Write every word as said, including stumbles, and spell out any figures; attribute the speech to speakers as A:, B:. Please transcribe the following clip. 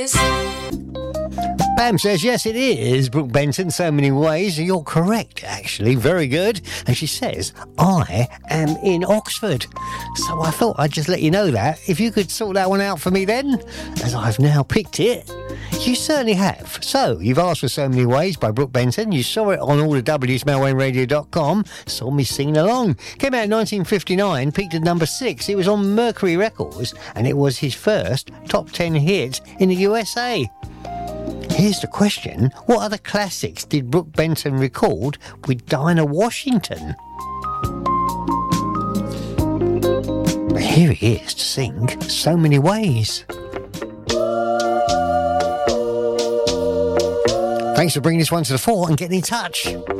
A: Pam says, yes, it is, Brooke Benton, so many ways. You're correct, actually. Very good. And she says, I am in Oxford. So I thought I'd just let you know that. If you could sort that one out for me then, as I've now picked it. You certainly have. So, you've asked for So Many Ways by Brooke Benton. You saw it on all the W's, mail wayne radio dot com. Saw me singing along. Came out in nineteen fifty-nine, peaked at number six. It was on Mercury Records, and it was his first top ten hit in the U S A. Here's the question. What other classics did Brooke Benton record with Dinah Washington? But here he is to sing So Many Ways. Thanks for bringing this one to the fore and getting in touch.